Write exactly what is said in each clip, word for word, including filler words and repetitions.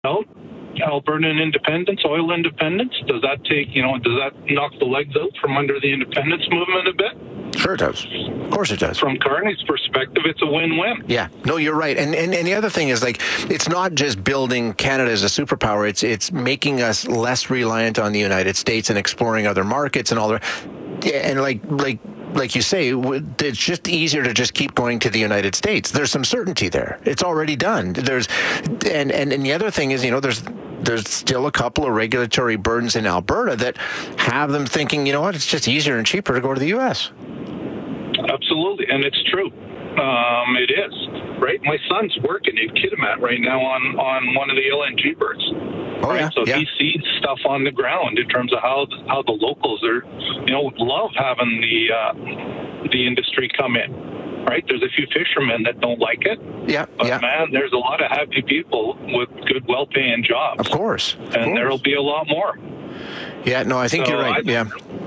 out Albertan independence, oil independence? Does that take, you know, does that knock the legs out from under the independence movement a bit? Sure it does. Of course it does. From Carney's perspective, it's a win-win. Yeah, no, you're right. And, and and the other thing is, like, it's not just building Canada as a superpower. It's it's making us less reliant on the United States and exploring other markets and all that. And like like like you say, it's just easier to just keep going to the United States. There's some certainty there. It's already done. There's and and, and the other thing is, you know, there's there's still a couple of regulatory burdens in Alberta that have them thinking, you know what, it's just easier and cheaper to go to the U S. Absolutely, and it's true. Um, it is, right? My son's working in Kitimat right now on, on one of the L N G berths. Oh, right? yeah, So yeah. he sees stuff on the ground in terms of how how the locals are, you know, love having the uh, the industry come in. Right? There's a few fishermen that don't like it. Yeah, but yeah. man, there's a lot of happy people with good, well-paying jobs. Of course, of and course. There'll be a lot more. Yeah, no, I think so you're right. I, yeah.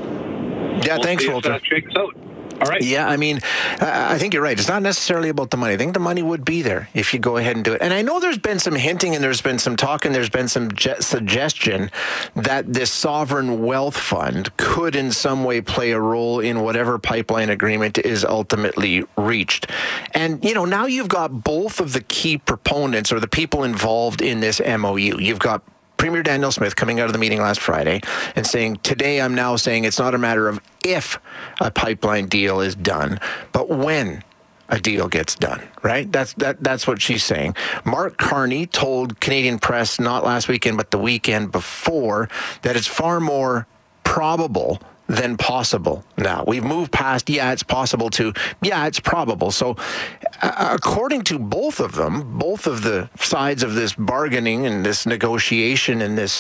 Yeah, we'll thanks, see if Walter. that shakes out. All right. Yeah, I mean, I think you're right. It's not necessarily about the money. I think the money would be there if you go ahead and do it. And I know there's been some hinting and there's been some talk and there's been some je- suggestion that this sovereign wealth fund could in some way play a role in whatever pipeline agreement is ultimately reached. And, you know, now you've got both of the key proponents or the people involved in this M O U. You've got Premier Daniel Smith coming out of the meeting last Friday and saying, today I'm now saying it's not a matter of if a pipeline deal is done, but when a deal gets done, right? That's that. That's what she's saying. Mark Carney told Canadian Press not last weekend, but the weekend before, that it's far more probable than possible. Now, we've moved past, yeah, it's possible to, yeah, it's probable. So uh, according to both of them, both of the sides of this bargaining and this negotiation and this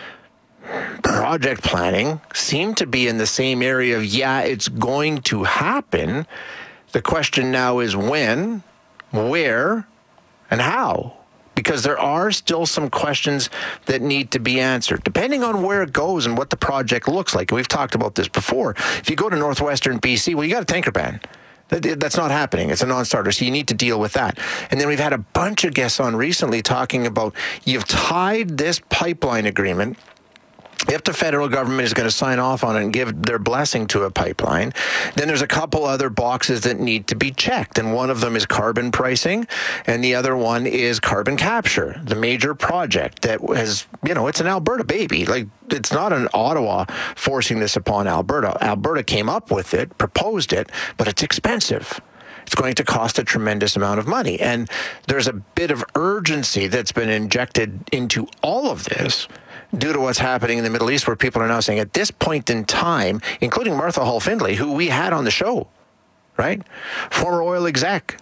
project planning seem to be in the same area of, yeah, it's going to happen. The question now is when, where, and how. Because there are still some questions that need to be answered, depending on where it goes and what the project looks like. We've talked about this before. If you go to northwestern B C, well, you got a tanker ban. That, that's not happening. It's a non-starter, so you need to deal with that. And then we've had a bunch of guests on recently talking about you've tied this pipeline agreement. If the federal government is going to sign off on it and give their blessing to a pipeline, then there's a couple other boxes that need to be checked. And one of them is carbon pricing, and the other one is carbon capture, the major project that has, you know, it's an Alberta baby. Like, it's not an Ottawa forcing this upon Alberta. Alberta came up with it, proposed it, but it's expensive. It's going to cost a tremendous amount of money. And there's a bit of urgency that's been injected into all of this due to what's happening in the Middle East, where people are now saying at this point in time, including Martha Hall Findlay, who we had on the show, right? Former oil exec,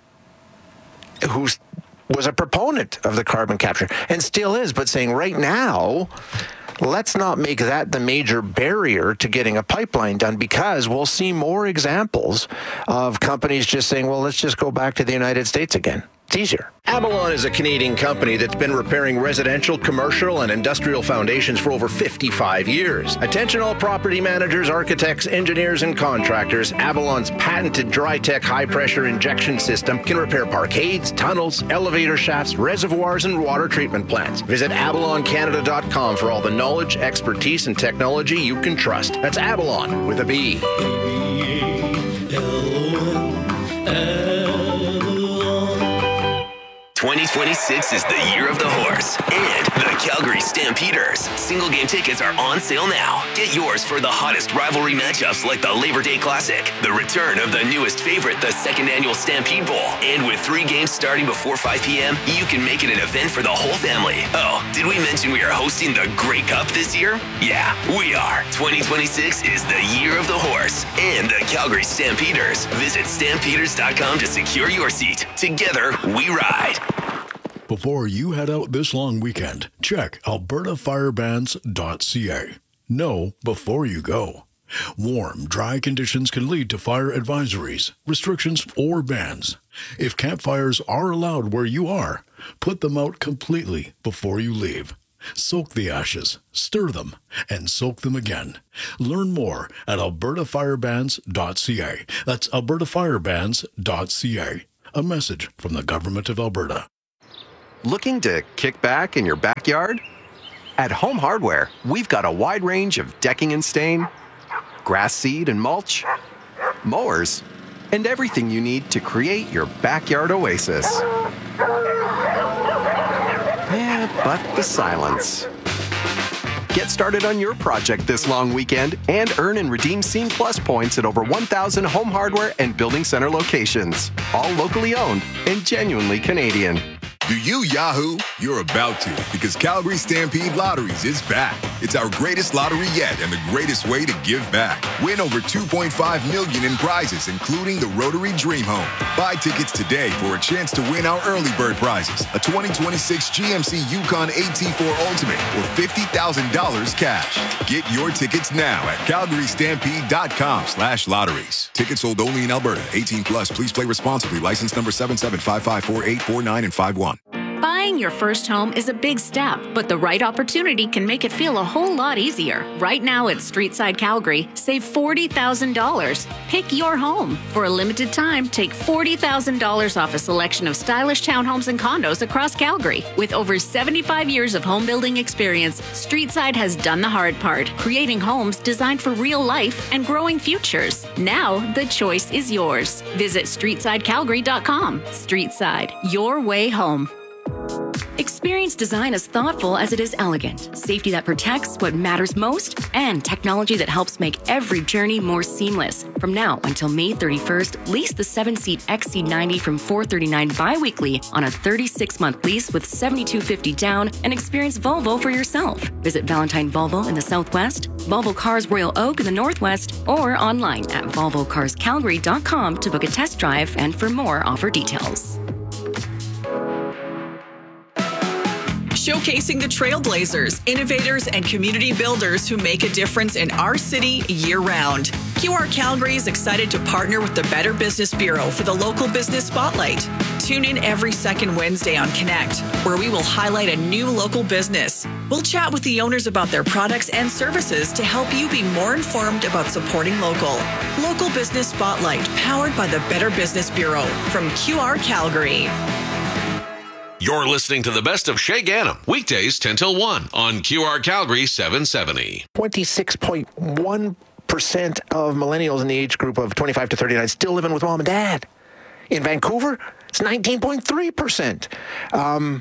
who was a proponent of the carbon capture and still is, but saying right now, let's not make that the major barrier to getting a pipeline done, because we'll see more examples of companies just saying, well, let's just go back to the United States again. It's easier. Avalon is a Canadian company that's been repairing residential, commercial, and industrial foundations for over fifty-five years. Attention all property managers, architects, engineers, and contractors. Avalon's patented Drytech high-pressure injection system can repair parkades, tunnels, elevator shafts, reservoirs, and water treatment plants. Visit avalon canada dot com for all the knowledge, expertise, and technology you can trust. That's Avalon with a B. twenty twenty-six is the year of the horse and the Calgary Stampeders. Single game tickets are on sale now. Get yours for the hottest rivalry matchups like the Labor Day Classic, the return of the newest favorite, the second annual Stampede Bowl. And with three games starting before five p.m., you can make it an event for the whole family. Oh, did we mention we are hosting the Grey Cup this year? Yeah, we are. twenty twenty-six is the year of the horse and the Calgary Stampeders. Visit stampeders dot com to secure your seat. Together, we ride. Before you head out this long weekend, check alberta fire bans dot c a. Know before you go. Warm, dry conditions can lead to fire advisories, restrictions, or bans. If campfires are allowed where you are, put them out completely before you leave. Soak the ashes, stir them, and soak them again. Learn more at alberta fire bans dot c a. That's alberta fire bans dot c a. A message from the Government of Alberta. Looking to kick back in your backyard? At Home Hardware, we've got a wide range of decking and stain, grass seed and mulch, mowers, and everything you need to create your backyard oasis. Yeah, but the silence. Get started on your project this long weekend and earn and redeem Scene Plus points at over one thousand Home Hardware and Building Center locations. All locally owned and genuinely Canadian. Do you Yahoo? You're about to, because Calgary Stampede Lotteries is back. It's our greatest lottery yet and the greatest way to give back. Win over two point five million dollars in prizes, including the Rotary Dream Home. Buy tickets today for a chance to win our early bird prizes, a twenty twenty-six G M C Yukon A T four Ultimate, or fifty thousand dollars cash. Get your tickets now at calgarystampede.com slash lotteries. Tickets sold only in Alberta. eighteen plus. Please play responsibly. License number seven seven five five four eight four nine and five one. Buying your first home is a big step, but the right opportunity can make it feel a whole lot easier. Right now at Streetside Calgary, save forty thousand dollars. Pick your home. For a limited time, take forty thousand dollars off a selection of stylish townhomes and condos across Calgary. With over seventy-five years of home building experience, Streetside has done the hard part, creating homes designed for real life and growing futures. Now, the choice is yours. Visit streetside calgary dot com. Streetside, your way home. Experience design as thoughtful as it is elegant, safety that protects what matters most, and technology that helps make every journey more seamless. From now until May thirty-first, lease the seven-seat X C ninety from four thirty-nine bi-weekly on a thirty-six month lease with seventy-two fifty down and experience Volvo for yourself. Visit Valentine Volvo in the Southwest, Volvo Cars Royal Oak in the Northwest, or online at volvo cars calgary dot com to book a test drive and for more offer details. Showcasing the trailblazers, innovators, and community builders who make a difference in our city year-round. Q R Calgary is excited to partner with the Better Business Bureau for the Local Business Spotlight. Tune in every second Wednesday on Connect, where we will highlight a new local business. We'll chat with the owners about their products and services to help you be more informed about supporting local. Local Business Spotlight, powered by the Better Business Bureau from Q R Calgary. You're listening to the best of Shay Gannam, weekdays ten till one on Q R Calgary seven seventy. twenty-six point one percent of millennials in the age group of twenty-five to thirty-nine still living with mom and dad. In Vancouver, it's nineteen point three percent. Um,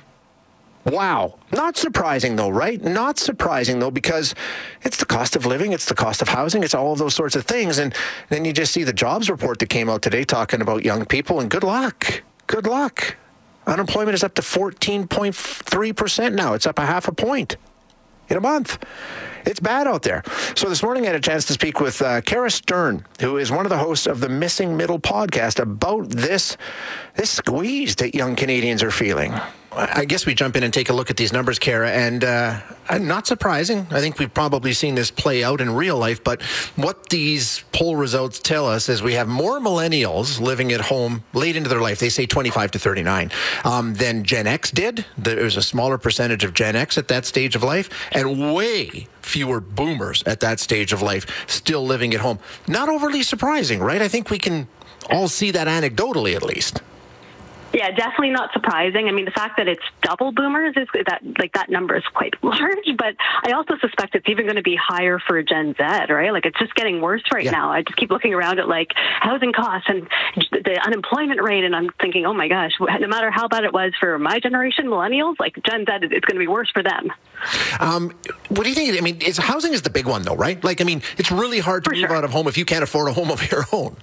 wow. Not surprising, though, right? Not surprising, though, because it's the cost of living, it's the cost of housing, it's all of those sorts of things. And then you just see the jobs report that came out today talking about young people, and good luck. Good luck. Unemployment is up to fourteen point three percent now. It's up a half a point in a month. It's bad out there. So this morning I had a chance to speak with uh, Kara Stern, who is one of the hosts of the Missing Middle podcast, about this, this squeeze that young Canadians are feeling. I guess we jump in and take a look at these numbers, Kara, and uh, not surprising. I think we've probably seen this play out in real life, but what these poll results tell us is we have more millennials living at home late into their life. They say twenty-five to thirty-nine um, than Gen X did. There's a smaller percentage of Gen X at that stage of life, and way fewer boomers at that stage of life still living at home. Not overly surprising, right? I think we can all see that anecdotally, at least. Yeah, definitely not surprising. I mean, the fact that it's double boomers is that, like, that number is quite large, but I also suspect it's even going to be higher for Gen Z, right? Like, it's just getting worse right yeah. now. I just keep looking around at, like, housing costs and the unemployment rate, and I'm thinking, oh my gosh, no matter how bad it was for my generation, millennials, like, Gen Z, it's going to be worse for them. Um, what do you think? I mean, it's, housing is the big one, though, right? Like, I mean, it's really hard to for move sure. out of home if you can't afford a home of your own.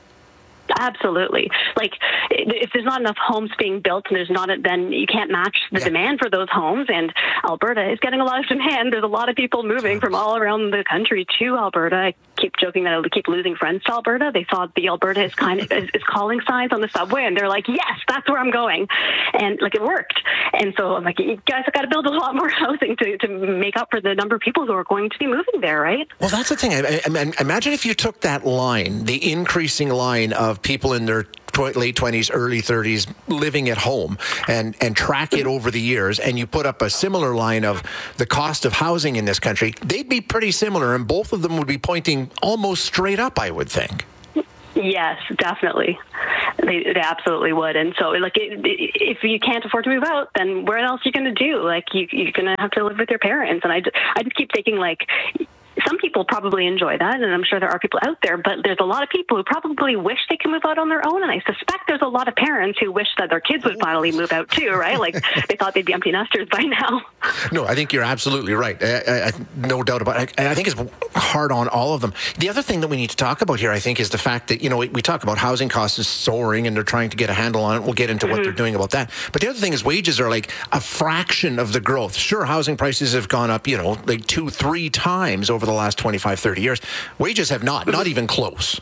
Absolutely. Like, if there's not enough homes being built and there's not, a, then you can't match the yeah. demand for those homes. And Alberta is getting a lot of demand. There's a lot of people moving from all around the country to Alberta. I keep joking that I keep losing friends to Alberta. They saw the Alberta is kind of is, is calling signs on the subway, and they're like, "Yes, that's where I'm going," and like it worked. And so I'm like, you guys have got to build a lot more housing to to make up for the number of people who are going to be moving there, right? Well, that's the thing. I, I, I, imagine if you took that line, the increasing line of people in their late twenties, early thirties living at home, and, and track it over the years, and you put up a similar line of the cost of housing in this country, they'd be pretty similar, and both of them would be pointing almost straight up, I would think. Yes, definitely. They, they absolutely would. And so, like, it, if you can't afford to move out, then where else are you going to do? Like, you, you're going to have to live with your parents. And I, I just keep thinking, like, some people probably enjoy that, and I'm sure there are people out there, but there's a lot of people who probably wish they could move out on their own, and I suspect there's a lot of parents who wish that their kids would finally move out too, right? Like, they thought they'd be empty nesters by now. No, I think you're absolutely right. I, I, no doubt about it. I, I think it's hard on all of them. The other thing that we need to talk about here, I think, is the fact that, you know, we, we talk about housing costs is soaring, and they're trying to get a handle on it. We'll get into mm-hmm. what they're doing about that. But the other thing is wages are like a fraction of the growth. Sure, housing prices have gone up, you know, like two, three times over the last twenty-five, thirty years. Wages have not, not even close.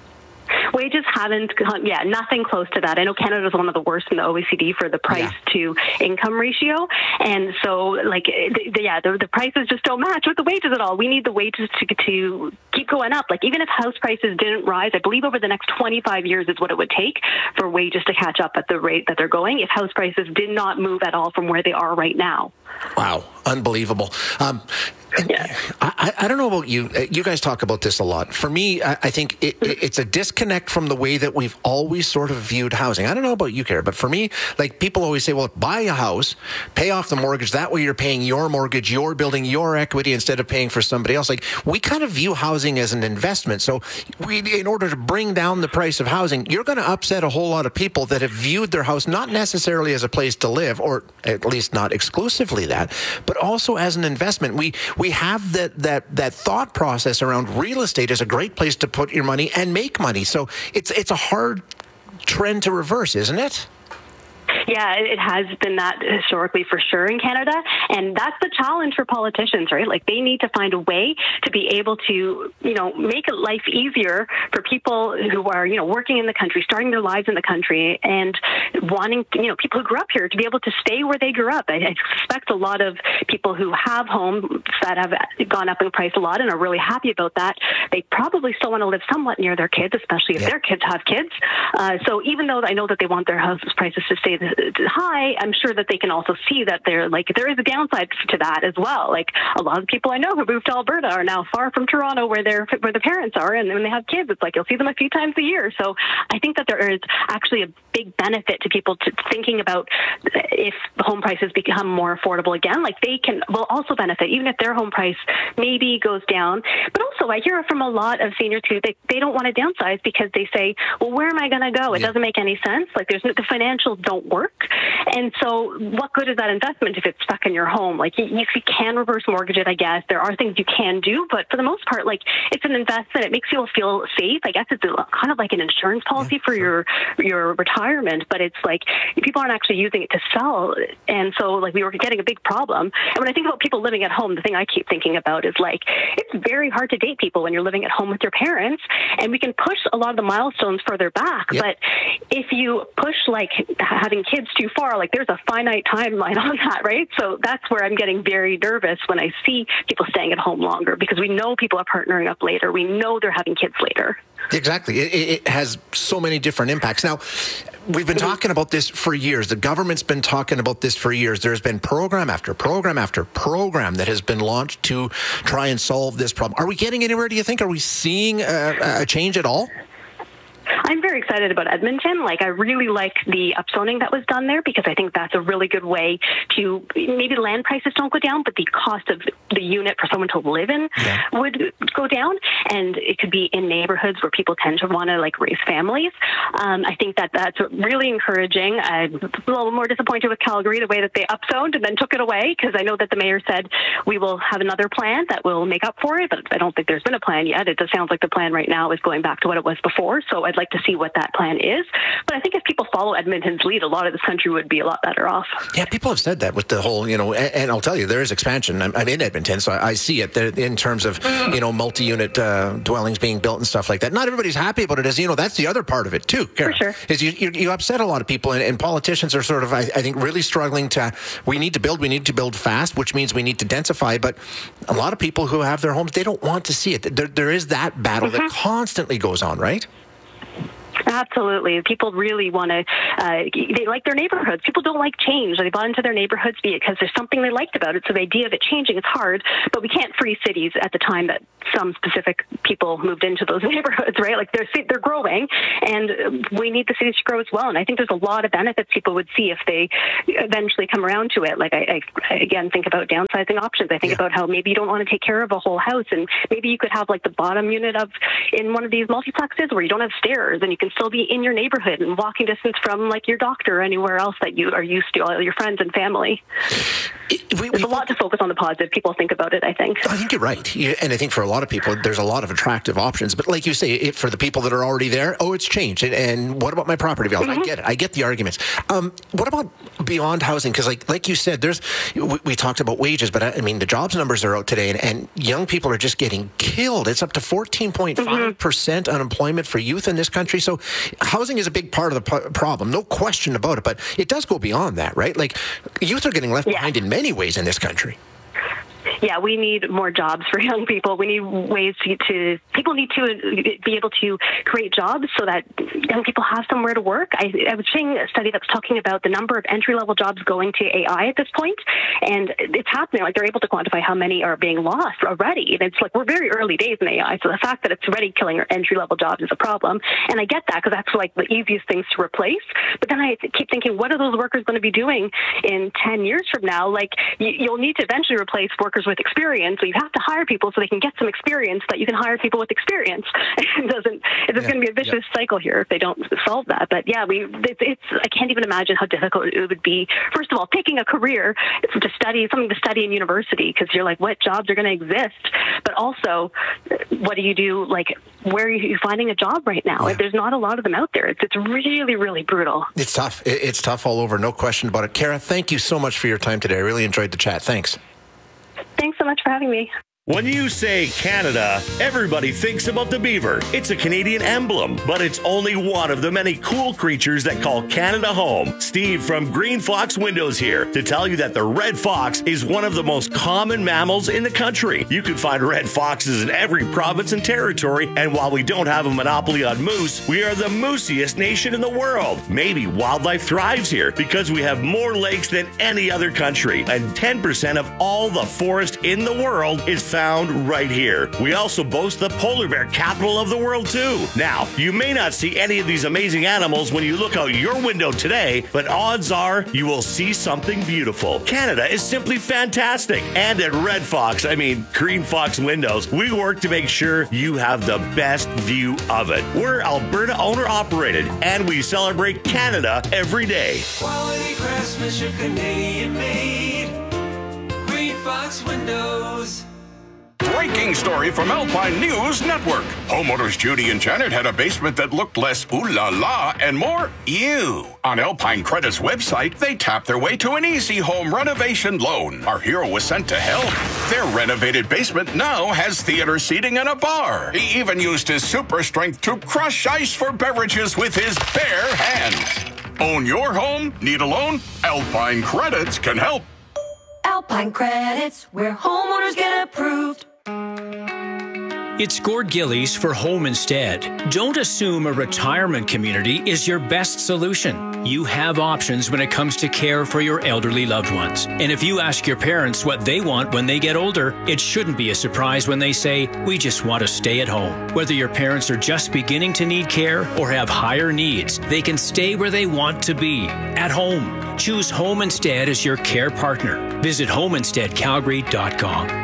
Wages haven't, yeah, nothing close to that. I know Canada's one of the worst in the O E C D for the price yeah. to income ratio. And so, like, the, the, yeah, the, the prices just don't match with the wages at all. We need the wages to, to keep going up. Like, even if house prices didn't rise, I believe over the next twenty-five years is what it would take for wages to catch up at the rate that they're going if house prices did not move at all from where they are right now. Wow. Unbelievable. Um, Yeah. I, I don't know about you. You guys talk about this a lot. For me, I, I think it, it's a disconnect from the way that we've always sort of viewed housing. I don't know about you, Kara, but for me, like, people always say, well, buy a house, pay off the mortgage. That way you're paying your mortgage, you're building your equity instead of paying for somebody else. Like, we kind of view housing as an investment. So we, in order to bring down the price of housing, you're going to upset a whole lot of people that have viewed their house not necessarily as a place to live, or at least not exclusively that, but also as an investment. We we have that that that thought process around real estate as a great place to put your money and make money. So it's it's a hard trend to reverse, isn't it? Yeah, it has been that historically for sure in Canada. And that's the challenge for politicians, right? Like, they need to find a way to be able to, you know, make life easier for people who are, you know, working in the country, starting their lives in the country, and wanting, you know, people who grew up here to be able to stay where they grew up. I, I suspect a lot of people who have homes that have gone up in price a lot and are really happy about that, they probably still want to live somewhat near their kids, especially if yeah. their kids have kids. Uh, so even though I know that they want their house prices to stay high, I'm sure that they can also see that there, like, there is a downside to that as well. Like, a lot of people I know who moved to Alberta are now far from Toronto, where their where the parents are, and when they have kids, it's like you'll see them a few times a year. So I think that there is actually a big benefit to people to thinking about if home prices become more affordable again. Like, they can will also benefit even if their home price maybe goes down. But also, I hear from a lot of seniors too, they they don't want to downsize because they say, well, where am I going to go? It yeah. doesn't make any sense. Like, there's the financials don't work. And so what good is that investment if it's stuck in your home? Like, you, you can reverse mortgage it, I guess. There are things you can do, but for the most part, like, it's an investment. It makes you feel safe. I guess it's a, kind of like an insurance policy yeah, for sure. your your retirement, but it's like people aren't actually using it to sell. And so, like, we were getting a big problem. And when I think about people living at home, the thing I keep thinking about is, like, it's very hard to date people when you're living at home with your parents, and we can push a lot of the milestones further back. Yep. But if you push, like, having kids too far, like, there's a finite timeline on that, right? So that's where I'm getting very nervous when I see people staying at home longer, because we know people are partnering up later. We know they're having kids later. Exactly. It, it has so many different impacts. Now, we've been talking about this for years. The government's been talking about this for years. There's been program after program after program that has been launched to try and solve this problem. Are we getting anywhere, do you think? Are we seeing a, a change at all? I'm very excited about Edmonton. Like, I really like the upzoning that was done there, because I think that's a really good way to, maybe land prices don't go down, but the cost of the unit for someone to live in yeah. would go down. And it could be in neighborhoods where people tend to want to, like, raise families. Um, I think that that's really encouraging. I'm a little more disappointed with Calgary, the way that they upzoned and then took it away, because I know that the mayor said we will have another plan that will make up for it, but I don't think there's been a plan yet. It just sounds like the plan right now is going back to what it was before. So I'd like to see what that plan is. But I think if people follow Edmonton's lead, a lot of this country would be a lot better off. Yeah, people have said that with the whole, you know, and, and I'll tell you, there is expansion. I'm, I'm in Edmonton, so I, I see it there in terms of, you know, multi-unit uh, dwellings being built and stuff like that. Not everybody's happy about it, as you know, that's the other part of it too, Kara. For sure. Is you, you, you upset a lot of people, and, and politicians are sort of, I, I think, really struggling to, we need to build, we need to build fast, which means we need to densify, but a lot of people who have their homes, they don't want to see it. There, there is that battle mm-hmm. that constantly goes on, right? Absolutely. People really want to, uh, they like their neighborhoods. People don't like change. They bought into their neighborhoods because there's something they liked about it. So the idea of it changing is hard, but we can't freeze cities at the time that some specific people moved into those neighborhoods, right? Like they're, they're growing, and we need the cities to grow as well. And I think there's a lot of benefits people would see if they eventually come around to it. Like I, I again, think about downsizing options. I think Yeah. about how maybe you don't want to take care of a whole house, and maybe you could have like the bottom unit of in one of these multiplexes where you don't have stairs, and you can still be in your neighborhood and walking distance from like your doctor or anywhere else that you are used to, all your friends and family. It, we, There's we, a lot to focus on the positive. People think about it, I think. I think you're right. Yeah, and I think for a lot of people, there's a lot of attractive options. But like you say, it, for the people that are already there, oh, it's changed. And, and what about my property values? Mm-hmm. I get it. I get the arguments. Um, what about beyond housing? Because like like you said, there's we, we talked about wages, but I, I mean, the jobs numbers are out today, and, and young people are just getting killed. It's up to fourteen point five percent unemployment for youth in this country. So housing is a big part of the p- problem, no question about it. But it does go beyond that, right? Like youth are getting left Yeah. behind in many ways in this country. Yeah, we need more jobs for young people. We need ways to, to people need to be able to create jobs so that young people have somewhere to work. I, I was seeing a study that's talking about the number of entry-level jobs going to A I at this point, and it's happening. Like they're able to quantify how many are being lost already. And it's like we're very early days in A I, so the fact that it's already killing our entry-level jobs is a problem. And I get that because that's like the easiest things to replace. But then I keep thinking, what are those workers going to be doing in ten years from now? Like you, you'll need to eventually replace workers with experience, so you have to hire people so they can get some experience that you can hire people with experience. It doesn't. It's Yeah, going to be a vicious yeah. cycle here if they don't solve that. But yeah, we. It's, it's. I can't even imagine how difficult it would be. First of all, picking a career to study something to study in university because you're like, what jobs are going to exist? But also, what do you do? Like, where are you finding a job right now? Yeah. Like, there's not a lot of them out there. It's it's really really brutal. It's tough. It- It's tough all over, no question about it. Kara, thank you so much for your time today. I really enjoyed the chat. Thanks. Thanks so much for having me. When you say Canada, everybody thinks about the beaver. It's a Canadian emblem, but it's only one of the many cool creatures that call Canada home. Steve from Green Fox Windows here to tell you that the red fox is one of the most common mammals in the country. You can find red foxes in every province and territory, and while we don't have a monopoly on moose, we are the moosiest nation in the world. Maybe wildlife thrives here because we have more lakes than any other country, and ten percent of all the forest in the world is found found right here. We also boast the polar bear capital of the world too. Now, you may not see any of these amazing animals when you look out your window today, but odds are you will see something beautiful. Canada is simply fantastic. And at Red Fox, I mean Green Fox Windows, we work to make sure you have the best view of it. We're Alberta owner operated, and we celebrate Canada every day. Quality craftsmanship, Canadian made. Green Fox Windows. Breaking story from Alpine News Network. Homeowners Judy and Janet had a basement that looked less ooh la la and more ew. On Alpine Credit's website, they tapped their way to an easy home renovation loan. Our hero was sent to help. Their renovated basement now has theater seating and a bar. He even used his super strength to crush ice for beverages with his bare hands. Own your home? Need a loan? Alpine Credits can help. Alpine Credits, where homeowners get approved. It's Gord Gillies for Home Instead. Don't assume a retirement community is your best solution. You have options when it comes to care for your elderly loved ones. And if you ask your parents what they want when they get older, it shouldn't be a surprise when they say, we just want to stay at home. Whether your parents are just beginning to need care or have higher needs, they can stay where they want to be, at home. Choose Home Instead as your care partner. Visit home instead calgary dot com.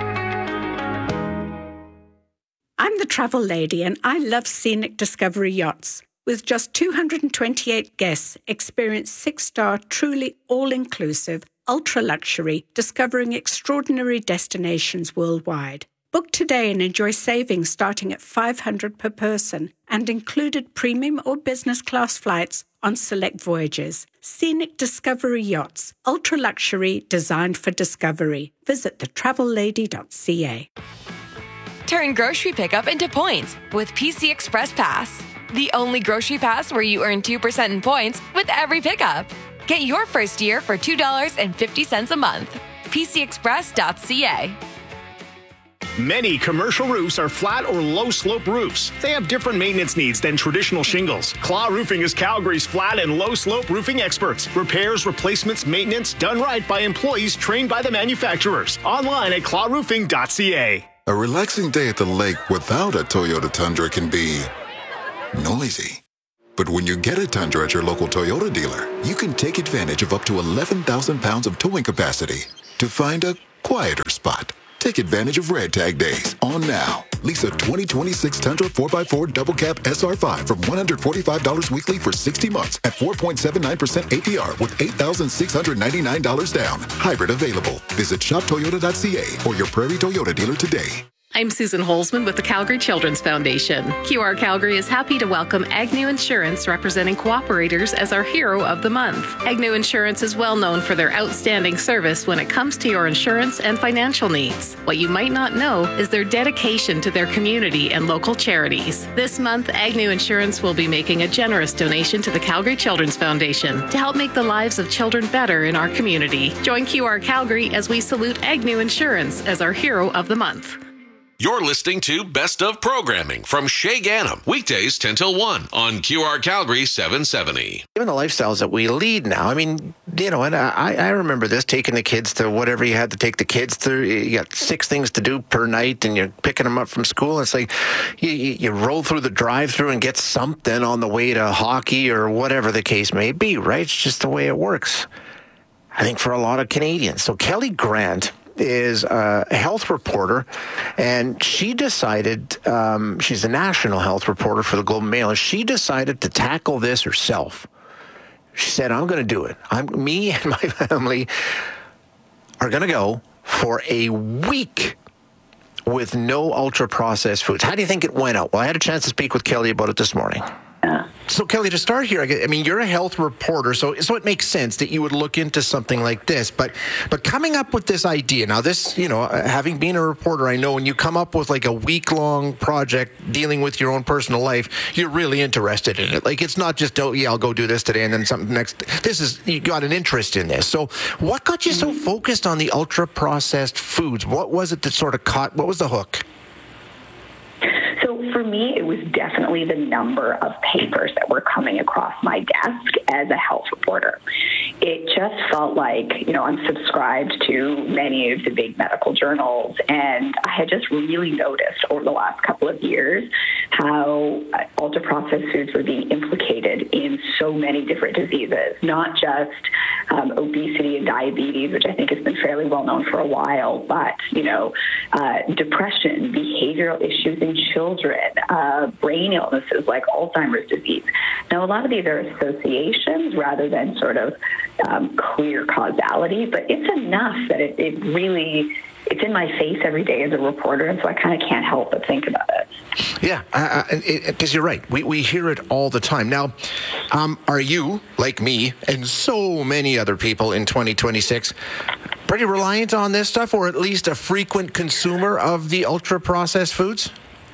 I'm the travel lady and I love Scenic Discovery Yachts. With just two hundred twenty-eight guests, experience six-star, truly all-inclusive, ultra-luxury, discovering extraordinary destinations worldwide. Book today and enjoy savings starting at five hundred dollars per person and included premium or business class flights on select voyages. Scenic Discovery Yachts, ultra-luxury, designed for discovery. Visit the travel lady dot c a. Turn grocery pickup into points with P C Express Pass. The only grocery pass where you earn two percent in points with every pickup. Get your first year for two dollars and fifty cents a month. P C express dot c a. Many commercial roofs are flat or low-slope roofs. They have different maintenance needs than traditional shingles. Claw Roofing is Calgary's flat and low-slope roofing experts. Repairs, replacements, maintenance done right by employees trained by the manufacturers. Online at claw roofing dot c a. A relaxing day at the lake without a Toyota Tundra can be noisy. But when you get a Tundra at your local Toyota dealer, you can take advantage of up to eleven thousand pounds of towing capacity to find a quieter spot. Take advantage of Red Tag Days on now. Lease a twenty twenty-six Tundra four by four Double Cab S R five from one hundred forty-five dollars weekly for sixty months at four point seven nine percent A P R with eight thousand six hundred ninety-nine dollars down. Hybrid available. Visit shop toyota dot c a or your Prairie Toyota dealer today. I'm Susan Holzman with the Calgary Children's Foundation. Q R Calgary is happy to welcome Agnew Insurance, representing cooperators, as our Hero of the Month. Agnew Insurance is well known for their outstanding service when it comes to your insurance and financial needs. What you might not know is their dedication to their community and local charities. This month, Agnew Insurance will be making a generous donation to the Calgary Children's Foundation to help make the lives of children better in our community. Join Q R Calgary as we salute Agnew Insurance as our Hero of the Month. You're listening to Best of Programming from Shay Gannam, weekdays ten till one on Q R Calgary seven seventy. Given the lifestyles that we lead now, I mean, you know, and I, I remember this, taking the kids to whatever you had to take the kids through. You got six things to do per night, and you're picking them up from school. It's like you, you roll through the drive-through and get something on the way to hockey or whatever the case may be, right? It's just the way it works, I think, for a lot of Canadians. So Kelly Grant is a health reporter, and she decided, um, she's a national health reporter for the Globe and Mail, and she decided to tackle this herself. She said, I'm going to do it. I'm, me and my family are going to go for a week with no ultra-processed foods. How do you think it went out? Well, I had a chance to speak with Kelly about it this morning. So, Kelly, to start here, I mean, you're a health reporter, so so it makes sense that you would look into something like this. But but coming up with this idea, now this, you know, having been a reporter, I know when you come up with like a week-long project dealing with your own personal life, you're really interested in it. Like, it's not just, oh, yeah, I'll go do this today and then something next. This is, you got an interest in this. So what got you so focused on the ultra-processed foods? What was it that sort of caught, what was the hook? So for me, it was definitely the number of papers that were coming across my desk as a health reporter. It just felt like, you know, I'm subscribed to many of the big medical journals, and I had just really noticed over the last couple of years how ultra-processed foods were being implicated in so many different diseases, not just um, obesity and diabetes, which I think has been fairly well known for a while, but, you know, uh, depression, behavioral issues in children, uh, brain illnesses like Alzheimer's disease. Now, a lot of these are associations rather than sort of um, clear causality, but it's enough that it, it really, it's in my face every day as a reporter, and so I kind of can't help but think about it. Yeah, because you're right. We, we hear it all the time. Now, um, are you, like me and so many other people in twenty twenty-six, pretty reliant on this stuff, or at least a frequent consumer of the ultra-processed foods?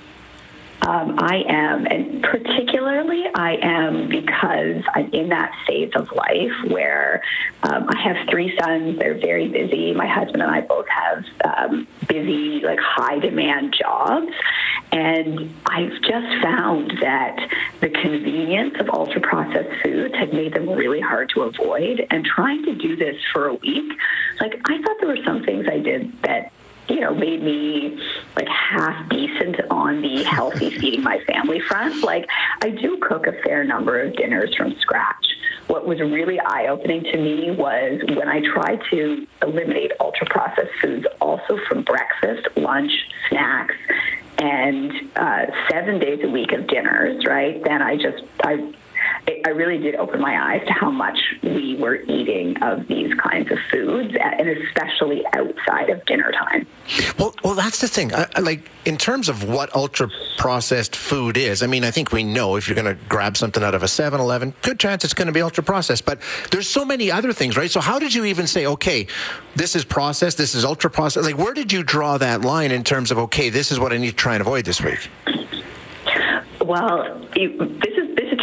Um, I am, and particularly I am because I'm in that phase of life where um, I have three sons. They're very busy. My husband and I both have um, busy, like high-demand jobs, and I've just found that the convenience of ultra-processed foods had made them really hard to avoid, and trying to do this for a week, like I thought there were some things I did that you know, made me like half decent on the healthy feeding my family front. Like, I do cook a fair number of dinners from scratch. What was really eye-opening to me was when I tried to eliminate ultra-processed foods also from breakfast, lunch, snacks, and uh, seven days a week of dinners, right? Then I just, I I really did open my eyes to how much we were eating of these kinds of foods, and especially outside of dinner time. Well, well, that's the thing. I, like, in terms of what ultra-processed food is, I mean, I think we know if you're going to grab something out of a seven eleven, good chance it's going to be ultra-processed. But there's so many other things, right? So how did you even say, okay, this is processed, this is ultra-processed? Like, where did you draw that line in terms of, okay, this is what I need to try and avoid this week? Well, it, this is this is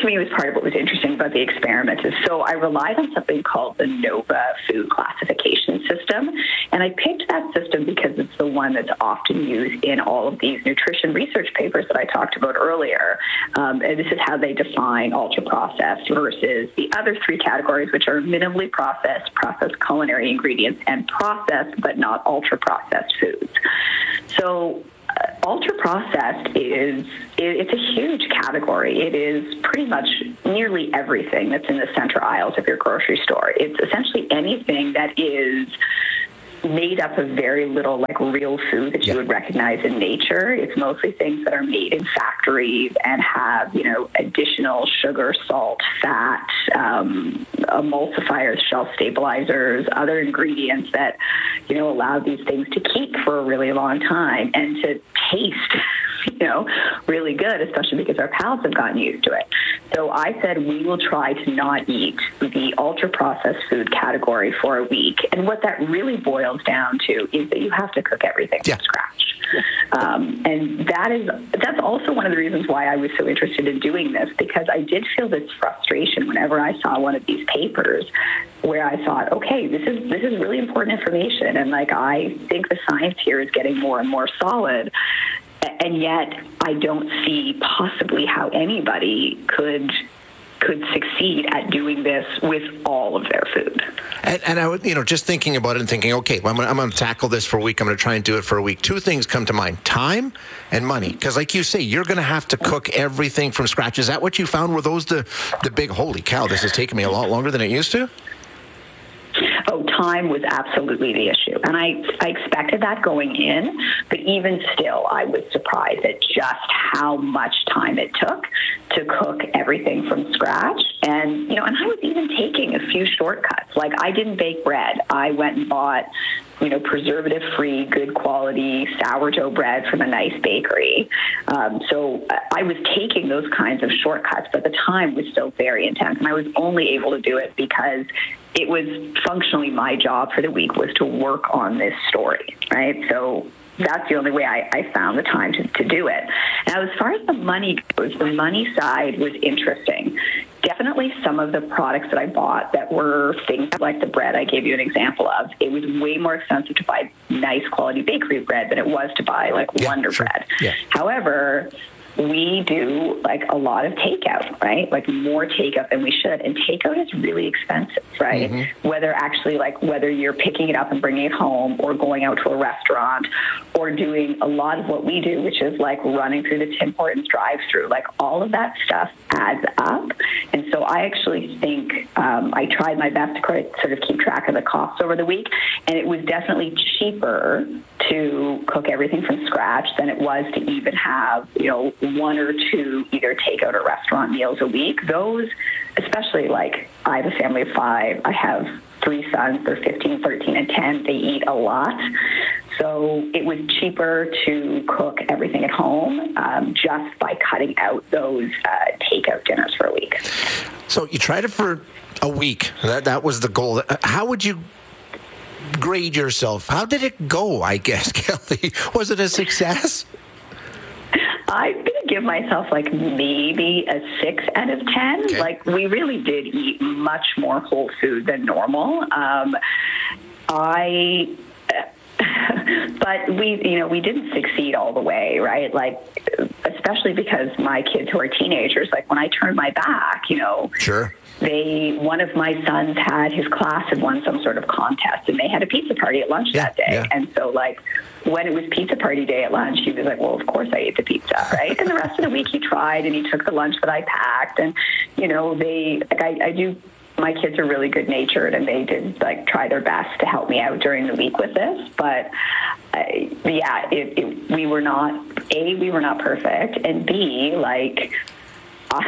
to me was part of what was interesting about the experiment is so I relied on something called the NOVA food classification system. And I picked that system because it's the one that's often used in all of these nutrition research papers that I talked about earlier. Um, and this is how they define ultra-processed versus the other three categories, which are minimally processed, processed culinary ingredients, and processed but not ultra-processed foods. So uh, ultra-processed is, it, it's a huge category. It is pretty much nearly everything that's in the center aisles of your grocery store. It's essentially anything that is made up of very little like real food that you would recognize in nature. It's mostly things that are made in factories and have, you know, additional sugar, salt, fat, um, emulsifiers, shelf stabilizers, other ingredients that, you know, allow these things to keep for a really long time and to taste, you know, really good, especially because our palates have gotten used to it. So I said we will try to not eat the ultra-processed food category for a week. And what that really boils down to is that you have to cook everything from scratch. Um, and that is that's also one of the reasons why I was so interested in doing this, because I did feel this frustration whenever I saw one of these papers where I thought, okay, this is this is really important information. And like I think the science here is getting more and more solid. And yet I don't see possibly how anybody could could succeed at doing this with all of their food. And, and I would, you know, just thinking about it and thinking, okay, well, I'm going I'm going to tackle this for a week. I'm going to try and do it for a week. Two things come to mind: time and money. Because, like you say, you're going to have to cook everything from scratch. Is that what you found? Were those the the big? Holy cow! This is taking me a lot longer than it used to. Oh, time was absolutely the issue. And I, I expected that going in, but even still, I was surprised at just how much time it took to cook everything from scratch. And, you know, and I was even taking a few shortcuts. Like, I didn't bake bread. I went and bought, you know, preservative-free, good quality sourdough bread from a nice bakery. Um, so I was taking those kinds of shortcuts, but the time was still very intense. And I was only able to do it because it was functionally my job for the week was to work on this story, right? So that's the only way I, I found the time to, to do it. Now, as far as the money goes, the money side was interesting. Definitely some of the products that I bought that were things like the bread I gave you an example of, it was way more expensive to buy nice quality bakery bread than it was to buy like yeah, Wonder sure. Bread. Yeah. However, we do like a lot of takeout, right? Like more takeout than we should. And takeout is really expensive, right? Mm-hmm. Whether actually like whether you're picking it up and bringing it home or going out to a restaurant or doing a lot of what we do, which is like running through the Tim Hortons drive-through, like all of that stuff adds up. And so I actually think um, I tried my best to sort of keep track of the costs over the week. And it was definitely cheaper to cook everything from scratch than it was to even have, you know, one or two either takeout or restaurant meals a week. Those, especially like I have a family of five, I have three sons, they're fifteen, thirteen, and ten. They eat a lot. So it was cheaper to cook everything at home um, just by cutting out those uh, takeout dinners for a week. So you tried it for a week. That, that was the goal. How would you grade yourself? How did it go, I guess, Kelly? Was it a success? I'm going to give myself like maybe a six out of ten. Okay. Like we really did eat much more whole food than normal. Um, I, but we, you know, we didn't succeed all the way, right? Like, especially because my kids who are teenagers, like when I turned my back, you know, sure. They, one of my sons had his class had won some sort of contest, and they had a pizza party at lunch yeah, that day. Yeah. And so, like, when it was pizza party day at lunch, he was like, well, of course I ate the pizza, right? And the rest of the week he tried, and he took the lunch that I packed. And, you know, they, like, I, I do, my kids are really good-natured, and they did, like, try their best to help me out during the week with this. But, uh, yeah, it, it, we were not, A, we were not perfect, and B, like, uh,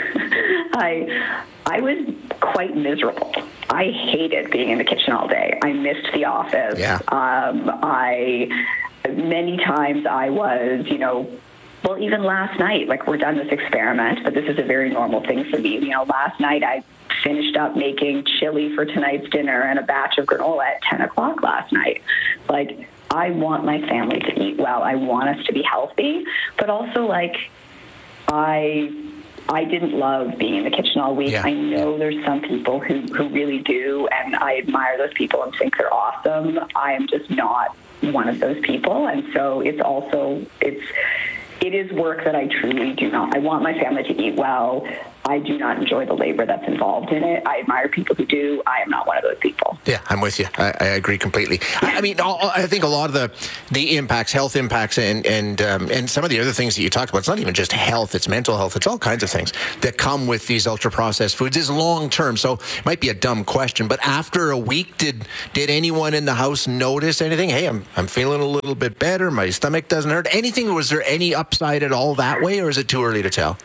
I... I was quite miserable. I hated being in the kitchen all day. I missed the office. Yeah. Um, I, many times I was, you know, well, even last night, like we're done this experiment, but this is a very normal thing for me. You know, last night I finished up making chili for tonight's dinner and a batch of granola at ten o'clock last night. Like, I want my family to eat well. I want us to be healthy, but also like I... I didn't love being in the kitchen all week. Yeah. I know there's some people who, who really do, and I admire those people and think they're awesome. I am just not one of those people, and so it's also, it's, it is work that I truly do not. I want my family to eat well. I do not enjoy the labor that's involved in it. I admire people who do. I am not one of those people. Yeah, I'm with you. I, I agree completely. I, I mean, all, I think a lot of the the impacts, health impacts, and and um, and some of the other things that you talked about, it's not even just health, it's mental health, it's all kinds of things that come with these ultra-processed foods is long-term. So it might be a dumb question, but after a week, did did anyone in the house notice anything? Hey, I'm, I'm feeling a little bit better. My stomach doesn't hurt. Anything? Was there any upside at all that way, or is it too early to tell?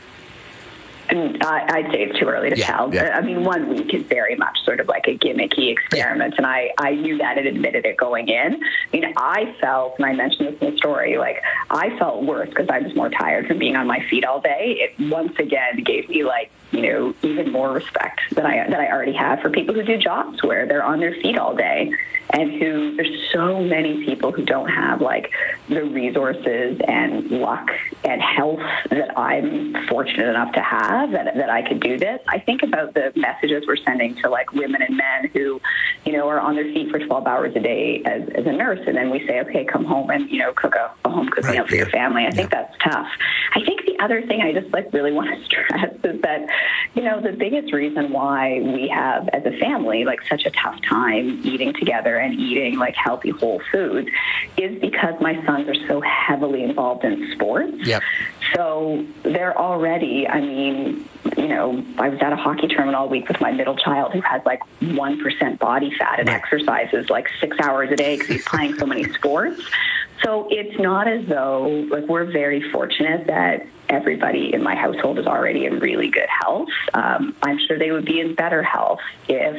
And I, I'd say it's too early to yeah, tell. Yeah. I mean, one week is very much sort of like a gimmicky experiment, yeah. and I, I knew that and admitted it going in. I mean, I felt, and I mentioned this in the story, like, I felt worse because I was more tired from being on my feet all day. It once again gave me, like, you know, even more respect than I, that I already have for people who do jobs where they're on their feet all day. And who, there's so many people who don't have, like, the resources and luck and health that I'm fortunate enough to have, that, that I could do this. I think about the messages we're sending to, like, women and men who, you know, are on their feet for twelve hours a day as, as a nurse. And then we say, okay, come home and, you know, cook a, a home cooked meal right, for yeah. your family. I yeah. think that's tough. I think the other thing I just, like, really want to stress is that, you know, the biggest reason why we have, as a family, like, such a tough time eating together and eating, like, healthy whole foods is because my sons are so heavily involved in sports. Yep. So they're already, I mean, you know, I was at a hockey tournament all week with my middle child who has, like, one percent body fat and exercises, like, six hours a day because he's playing so many sports. So it's not as though, like, we're very fortunate that everybody in my household is already in really good health. Um, I'm sure they would be in better health if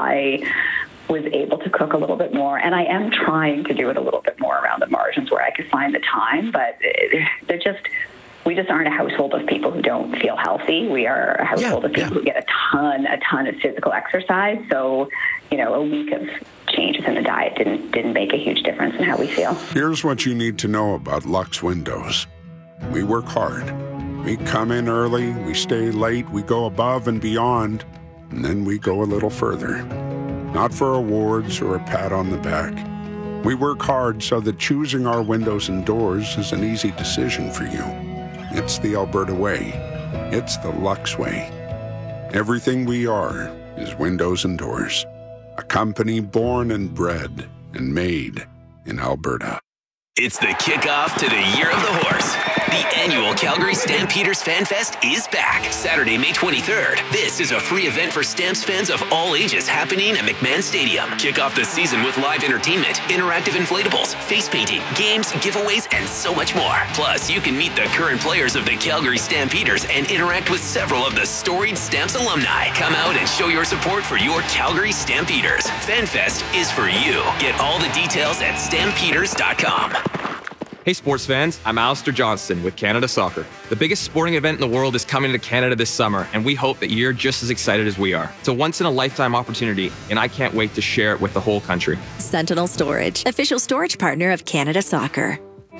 I was able to cook a little bit more. And I am trying to do it a little bit more around the margins where I could find the time, but they're just, we just aren't a household of people who don't feel healthy. We are a household yeah, of people yeah. who get a ton, a ton of physical exercise. So, you know, a week of changes in the diet didn't didn't make a huge difference in how we feel. Here's what you need to know about Lux Windows. We work hard. We come in early, we stay late, we go above and beyond, and then we go a little further. Not for awards or a pat on the back. We work hard so that choosing our windows and doors is an easy decision for you. It's the Alberta way. It's the Lux way. Everything we are is windows and doors. A company born and bred and made in Alberta. It's the kickoff to the Year of the Horse. The annual Calgary Stampeders Fan Fest is back Saturday, May twenty-third. This is a free event for Stamps fans of all ages happening at McMahon Stadium. Kick off the season with live entertainment, interactive inflatables, face painting, games, giveaways, and so much more. Plus, you can meet the current players of the Calgary Stampeders and interact with several of the storied Stamps alumni. Come out and show your support for your Calgary Stampeders. Fan Fest is for you. Get all the details at stampeders dot com. Hey sports fans, I'm Alistair Johnston with Canada Soccer. The biggest sporting event in the world is coming to Canada this summer, and we hope that you're just as excited as we are. It's a once-in-a-lifetime opportunity, and I can't wait to share it with the whole country. Sentinel Storage, official storage partner of Canada Soccer.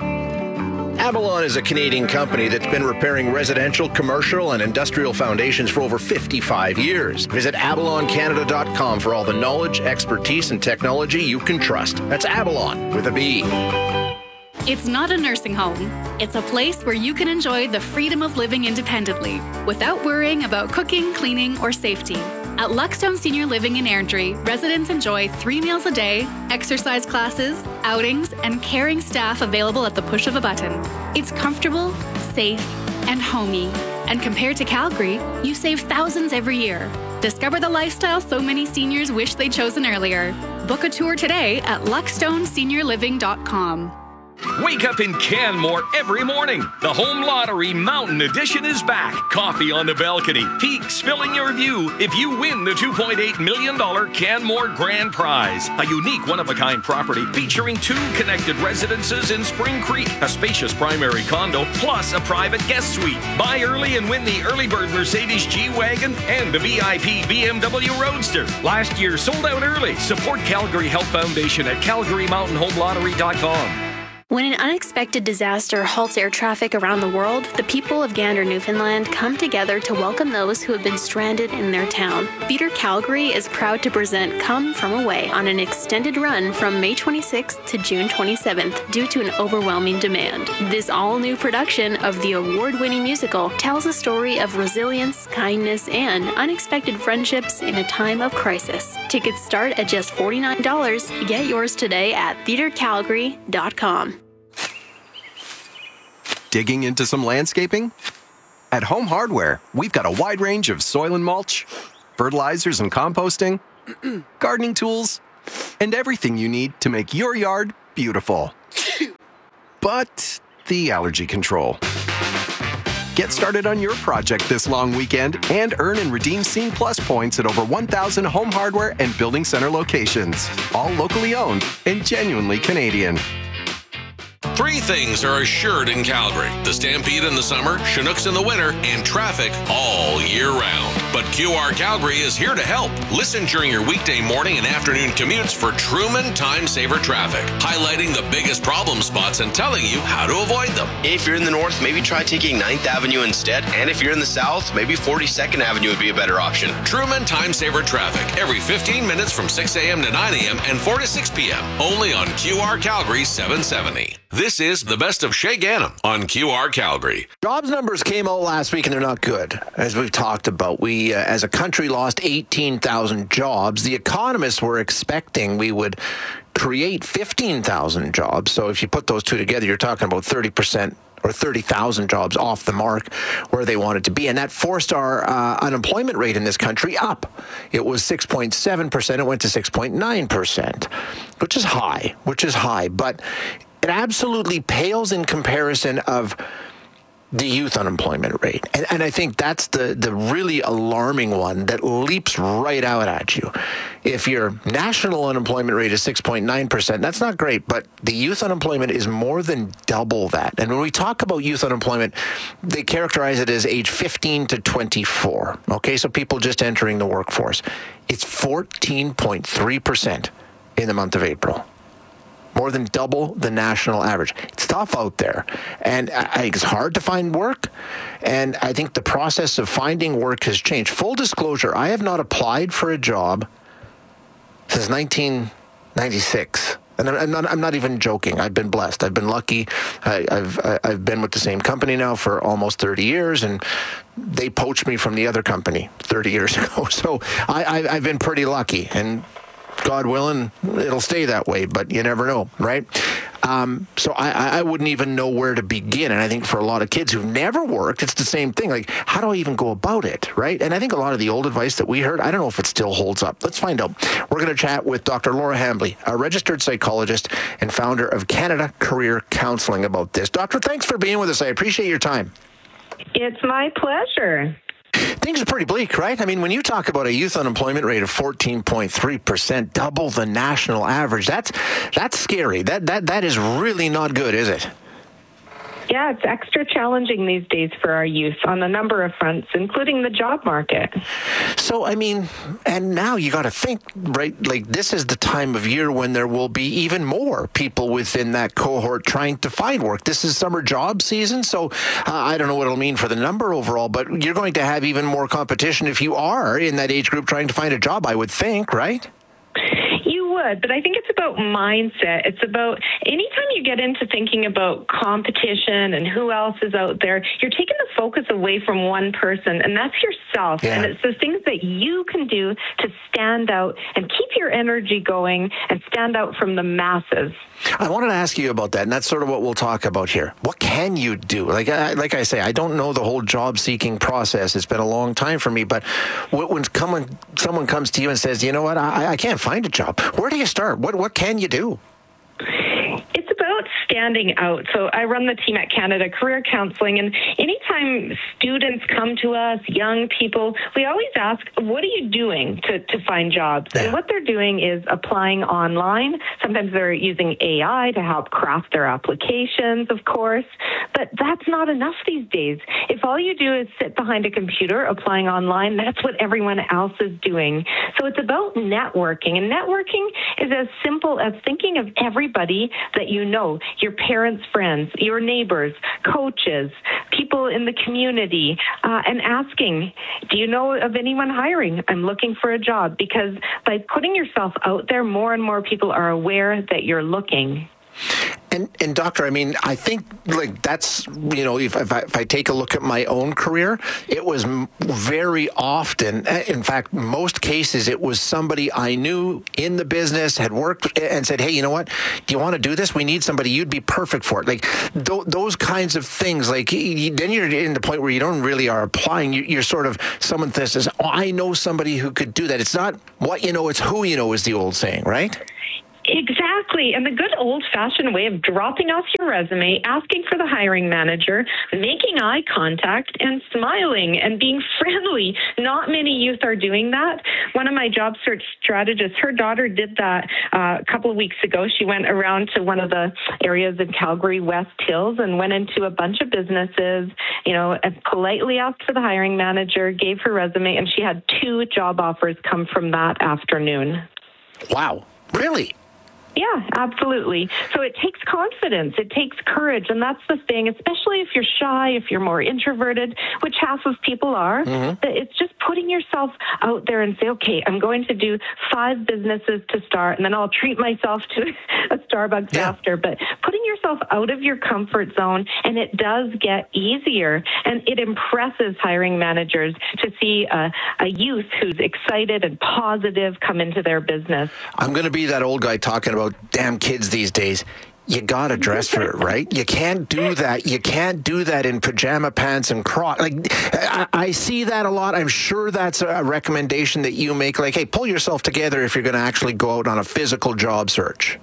Avalon is a Canadian company that's been repairing residential, commercial, and industrial foundations for over fifty-five years. Visit avalon canada dot com for all the knowledge, expertise, and technology you can trust. That's Avalon with a B. It's not a nursing home. It's a place where you can enjoy the freedom of living independently without worrying about cooking, cleaning, or safety. At Luckstone Senior Living in Airdrie, residents enjoy three meals a day, exercise classes, outings, and caring staff available at the push of a button. It's comfortable, safe, and homey. And compared to Calgary, you save thousands every year. Discover the lifestyle so many seniors wish they'd chosen earlier. Book a tour today at luckstone senior living dot com. Wake up in Canmore every morning. The Home Lottery Mountain Edition is back. Coffee on the balcony, peaks filling your view if you win the two point eight million dollars Canmore Grand Prize. A unique one-of-a-kind property featuring two connected residences in Spring Creek, a spacious primary condo, plus a private guest suite. Buy early and win the early bird Mercedes G-Wagon and the V I P B M W Roadster. Last year sold out early. Support Calgary Health Foundation at calgary mountain home lottery dot com. When an unexpected disaster halts air traffic around the world, the people of Gander, Newfoundland come together to welcome those who have been stranded in their town. Theatre Calgary is proud to present Come From Away on an extended run from May twenty-sixth to June twenty-seventh due to an overwhelming demand. This all-new production of the award-winning musical tells a story of resilience, kindness, and unexpected friendships in a time of crisis. Tickets start at just forty-nine dollars. Get yours today at theatre calgary dot com. Digging into some landscaping? At Home Hardware, we've got a wide range of soil and mulch, fertilizers and composting, gardening tools, and everything you need to make your yard beautiful. But the allergy control. Get started on your project this long weekend and earn and redeem Scene Plus points at over one thousand Home Hardware and Building Center locations, all locally owned and genuinely Canadian. Three things are assured in Calgary: the Stampede in the summer, Chinooks in the winter, and traffic all year round. But Q R Calgary is here to help. Listen during your weekday morning and afternoon commutes for Truman Time Saver Traffic, highlighting the biggest problem spots and telling you how to avoid them. If you're in the north, maybe try taking ninth Avenue instead. And if you're in the south, maybe forty-second Avenue would be a better option. Truman Time Saver Traffic, every fifteen minutes from six a.m. to nine a.m. and four to six p.m. Only on Q R Calgary seven seventy. This is the best of Shay Ganem on Q R Calgary. Jobs numbers came out last week and they're not good. As we've talked about, we uh, as a country lost eighteen thousand jobs. The economists were expecting we would create fifteen thousand jobs. So if you put those two together, you're talking about thirty percent or thirty thousand jobs off the mark where they wanted to be. And that forced our uh, unemployment rate in this country up. It was six point seven percent. It went to six point nine percent, which is high, which is high. But it absolutely pales in comparison of the youth unemployment rate. And, and I think that's the, the really alarming one that leaps right out at you. If your national unemployment rate is six point nine percent, that's not great, but the youth unemployment is more than double that. And when we talk about youth unemployment, they characterize it as age fifteen to twenty-four. Okay, so people just entering the workforce. It's fourteen point three percent in the month of April. More than double the national average. It's tough out there. And I think it's hard to find work. And I think the process of finding work has changed. Full disclosure, I have not applied for a job since nineteen ninety-six. And I'm not, I'm not even joking. I've been blessed. I've been lucky. I, I've I've been with the same company now for almost thirty years, and they poached me from the other company thirty years ago. So I, I, I've been pretty lucky. And God willing, it'll stay that way, but you never know, right? Um, so I, I wouldn't even know where to begin. And I think for a lot of kids who've never worked, it's the same thing. Like, how do I even go about it, right? And I think a lot of the old advice that we heard, I don't know if it still holds up. Let's find out. We're going to chat with Doctor Laura Hambley, a registered psychologist and founder of Canada Career Counseling, about this. Doctor, thanks for being with us. I appreciate your time. It's my pleasure. Things are pretty bleak, right? I mean, when you talk about a youth unemployment rate of fourteen point three percent, double the national average, that's that's scary. That that that is really not good, is it? Yeah, it's extra challenging these days for our youth on a number of fronts, including the job market. So, I mean, and now you got to think, right, like this is the time of year when there will be even more people within that cohort trying to find work. This is summer job season, so uh, I don't know what it'll mean for the number overall, but you're going to have even more competition if you are in that age group trying to find a job, I would think, right? You would, but I think it's about mindset. It's about anytime you get into thinking about competition and who else is out there, you're taking the focus away from one person, and that's yourself. Yeah. And it's the things that you can do to stand out and keep your energy going and stand out from the masses. I wanted to ask you about that, and that's sort of what we'll talk about here. What can you do? Like, I, like I say, I don't know the whole job-seeking process. It's been a long time for me, but when someone, someone comes to you and says, you know what, I, I can't find a job, where do you start? What, what can you do? It's about standing out. So I run the team at Canada Career Counseling, and anytime students come to us, young people, we always ask, what are you doing to, to find jobs? Yeah. And what they're doing is applying online. Sometimes they're using A I to help craft their applications, of course, but that's not enough these days. If all you do is sit behind a computer applying online, that's what everyone else is doing. So it's about networking, and networking is as simple as thinking of everybody that you know. know, your parents' friends, your neighbors, coaches, people in the community, uh, and asking, do you know of anyone hiring? I'm looking for a job. Because by putting yourself out there, more and more people are aware that you're looking. And, and doctor, I mean, I think like that's, you know, if, if, I, if I take a look at my own career, it was m- very often, in fact, most cases, it was somebody I knew in the business, had worked and said, hey, you know what, do you want to do this? We need somebody. You'd be perfect for it. Like th- those kinds of things, like you, then you're in the point where you don't really are applying. You, you're sort of someone that says, oh, I know somebody who could do that. It's not what you know, it's who you know is the old saying, right? Exactly. And the good old-fashioned way of dropping off your resume, asking for the hiring manager, making eye contact, and smiling and being friendly. Not many youth are doing that. One of my job search strategists, her daughter did that uh, a couple of weeks ago. She went around to one of the areas in Calgary, West Hills, and went into a bunch of businesses, you know, and politely asked for the hiring manager, gave her resume, and she had two job offers come from that afternoon. Wow. Really? Yeah, absolutely. So it takes confidence. It takes courage. And that's the thing, especially if you're shy, if you're more introverted, which half of people are. Mm-hmm. It's just putting yourself out there and say, okay, I'm going to do five businesses to start, and then I'll treat myself to a Starbucks yeah. after. But putting yourself out of your comfort zone, and it does get easier. And it impresses hiring managers to see a, a youth who's excited and positive come into their business. I'm going to be that old guy talking about damn kids these days. You got to dress for it, right? You can't do that. You can't do that in pajama pants and crocs. Like, I, I see that a lot. I'm sure that's a recommendation that you make. Like, hey, pull yourself together if you're going to actually go out on a physical job search.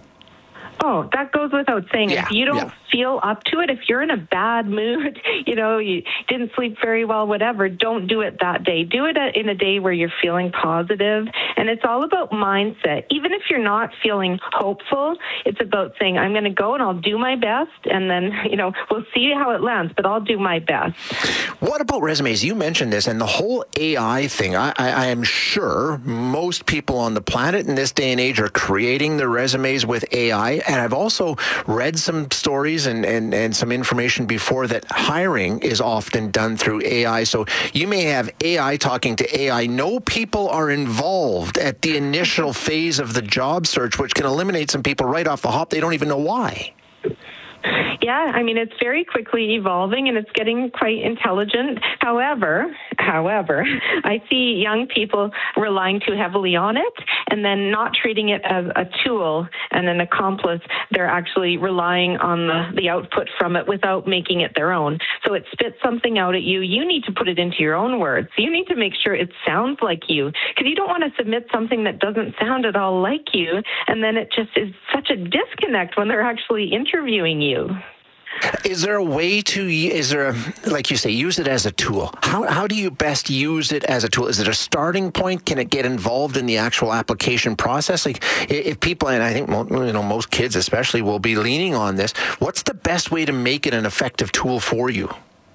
Oh, that goes without saying. Yeah, if you don't yeah. feel up to it, if you're in a bad mood, you know, you didn't sleep very well, whatever, don't do it that day. Do it in a day where you're feeling positive. And it's all about mindset. Even if you're not feeling hopeful, it's about saying, I'm going to go and I'll do my best. And then, you know, we'll see how it lands, but I'll do my best. What about resumes? You mentioned this and the whole A I thing. I, I, I am sure most people on the planet in this day and age are creating their resumes with A I. And I've also read some stories and, and, and some information before that hiring is often done through A I. So you may have A I talking to A I. No people are involved at the initial phase of the job search, which can eliminate some people right off the hop. They don't even know why. Yeah, I mean, it's very quickly evolving and it's getting quite intelligent. However, however, I see young people relying too heavily on it and then not treating it as a tool and an accomplice. They're actually relying on the, the output from it without making it their own. So it spits something out at you. You need to put it into your own words. You need to make sure it sounds like you, because you don't want to submit something that doesn't sound at all like you, and then it just is such a disconnect when they're actually interviewing you. Is there a way to, is there a, like you say, use it as a tool? How how do you best use it as a tool? Is it a starting point? Can it get involved in the actual application process? Like if people, and I think you know most kids especially will be leaning on this, what's the best way to make it an effective tool for you?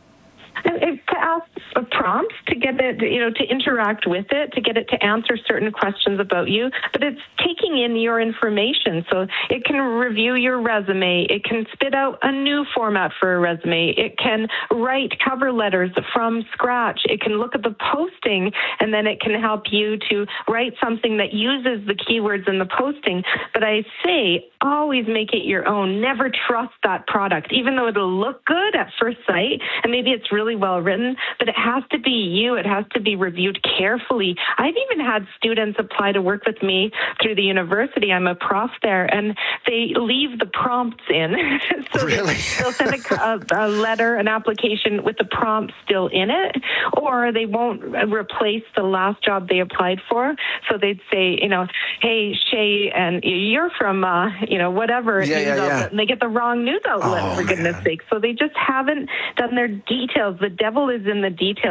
If to ask prompts to get it, you know, to interact with it, to get it to answer certain questions about you, but it's taking in your information. So it can review your resume. It can spit out a new format for a resume. It can write cover letters from scratch. It can look at the posting, and then it can help you to write something that uses the keywords in the posting. But I say, always make it your own. Never trust that product, even though it'll look good at first sight, and maybe it's really well written, but it has to be you. It has to be reviewed carefully. I've even had students apply to work with me through the university. I'm a prof there, and they leave the prompts in. So really? They'll send a, a letter, an application with the prompt still in it, or they won't replace the last job they applied for. So they'd say, you know, hey, Shay, and you're from, uh, you know, whatever yeah, news yeah, outlet, yeah. and they get the wrong news outlet, oh, for goodness man. sake. So they just haven't done their details. The devil is in the details.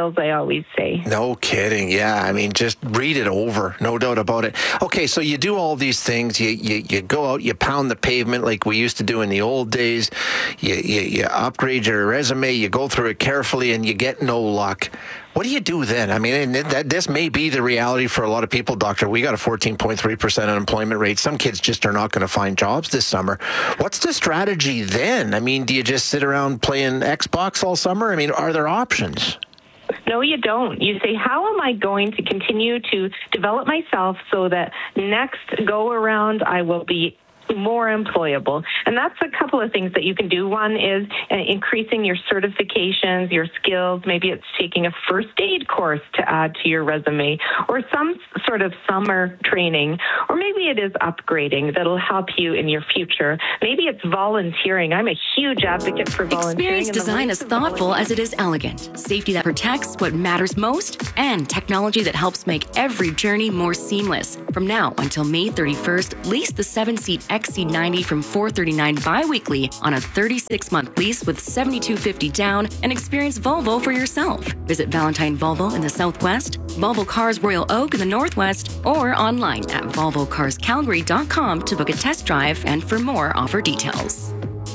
skills, I always say. No kidding. Yeah. I mean, just read it over. No doubt about it. Okay. So you do all these things. You, you, you go out, you pound the pavement like we used to do in the old days. You, you, you upgrade your resume, you go through it carefully, and you get no luck. What do you do then? I mean, and that, this may be the reality for a lot of people, Doctor. We got a fourteen point three percent unemployment rate. Some kids just are not going to find jobs this summer. What's the strategy then? I mean, do you just sit around playing Xbox all summer? I mean, are there options? No, you don't. You say, how am I going to continue to develop myself so that next go around I will be more employable? And that's a couple of things that you can do. One is uh, increasing your certifications, your skills. Maybe it's taking a first aid course to add to your resume, or some sort of summer training, or maybe it is upgrading that'll help you in your future. Maybe it's volunteering. I'm a huge advocate for volunteering. Experience design as thoughtful as it is elegant. Safety that protects what matters most, and technology that helps make every journey more seamless. From now until May thirty-first, lease the seven-seat X C ninety from four hundred thirty-nine dollars bi-weekly on a thirty-six month lease with seven thousand two hundred fifty dollars down and experience Volvo for yourself. Visit Valentine Volvo in the Southwest, Volvo Cars Royal Oak in the Northwest, or online at volvo cars calgary dot com to book a test drive and for more offer details.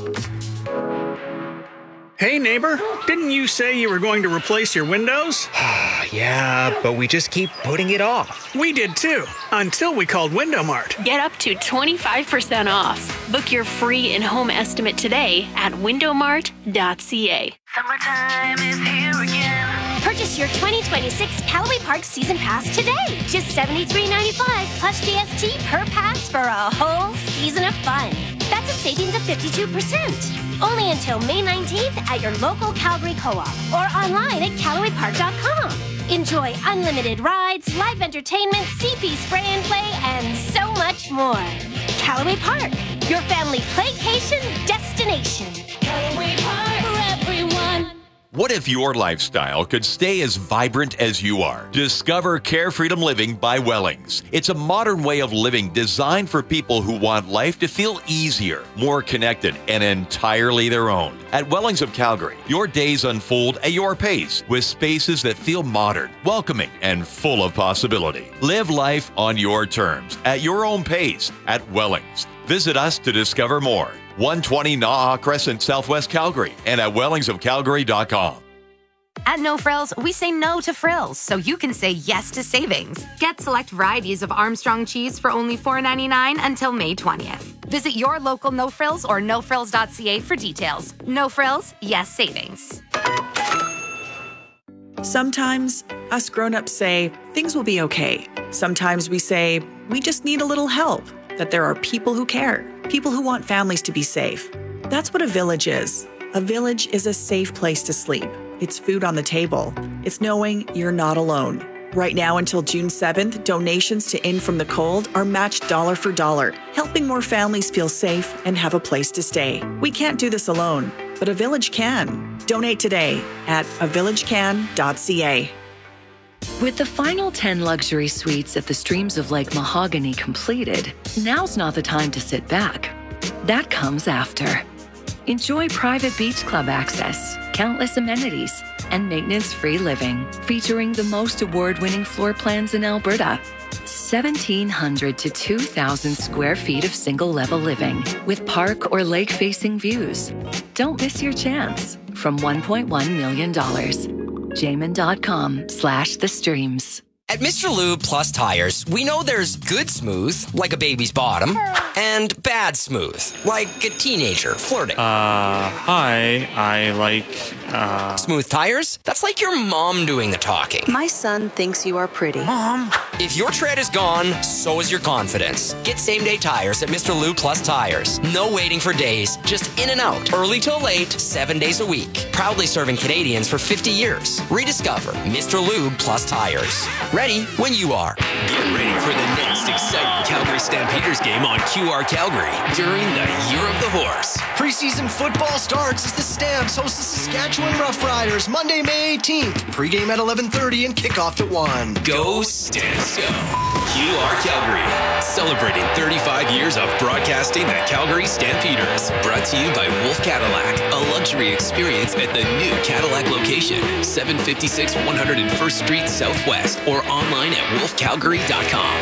Hey neighbor, didn't you say you were going to replace your windows? Yeah, but we just keep putting it off. We did too, until we called Window Mart. Get up to twenty-five percent off. Book your free in-home estimate today at window mart dot c a. Summertime is here again. Purchase your twenty twenty-six Callaway Park Season Pass today. Just seventy-three ninety-five plus G S T per pass for a whole season of fun. That's a savings of fifty-two percent. Only until May nineteenth at your local Calgary Co-op or online at callaway park dot com. Enjoy unlimited rides, live entertainment, C P spray and play, and so much more. Callaway Park, your family playcation destination. Callaway Park for everyone. What if your lifestyle could stay as vibrant as you are? Discover Care Freedom Living by Wellings. It's a modern way of living designed for people who want life to feel easier, more connected, and entirely their own. At Wellings of Calgary, your days unfold at your pace with spaces that feel modern, welcoming, and full of possibility. Live life on your terms, at your own pace, at Wellings. Visit us to discover more. one twenty Naha Crescent, Southwest Calgary, and at wellings of calgary dot com. At No Frills, we say no to frills so you can say yes to savings. Get select varieties of Armstrong cheese for only four ninety-nine until May twentieth. Visit your local No Frills or no frills dot c a for details. No Frills, yes savings. Sometimes us grown-ups say things will be okay. Sometimes we say we just need a little help, that there are people who care, people who want families to be safe. That's what a village is. A village is a safe place to sleep. It's food on the table. It's knowing you're not alone. Right now until June seventh, donations to In From the Cold are matched dollar for dollar, helping more families feel safe and have a place to stay. We can't do this alone, but a village can. Donate today at a village can dot c a. With the final ten luxury suites at the Streams of Lake Mahogany completed, now's not the time to sit back. That comes after. Enjoy private beach club access, countless amenities, and maintenance-free living, featuring the most award-winning floor plans in Alberta. seventeen hundred to two thousand square feet of single-level living with park or lake-facing views. Don't miss your chance from one point one million dollars. Jamin.com slash the streams. At Mister Lube Plus Tires, we know there's good smooth, like a baby's bottom, and bad smooth, like a teenager flirting. Uh, hi, I like, uh... Smooth tires? That's like your mom doing the talking. My son thinks you are pretty. Mom! If your tread is gone, so is your confidence. Get same-day tires at Mister Lube Plus Tires. No waiting for days, just in and out. Early till late, seven days a week. Proudly serving Canadians for fifty years. Rediscover Mister Lube Plus Tires. Ready when you are. Get ready for the next exciting Calgary Stampeders game on Q R Calgary during the Year of the Horse. Preseason football starts as the Stamps host the Saskatchewan Roughriders Monday, May eighteenth. Pre-game at eleven thirty and kickoff at one. Go Stamps go! Q R Calgary, celebrating thirty-five years of broadcasting the Calgary Stampeders. Brought to you by Wolf Cadillac, a luxury experience at the new Cadillac location, seven fifty-six one hundred first Street Southwest, or online at wolf calgary dot com.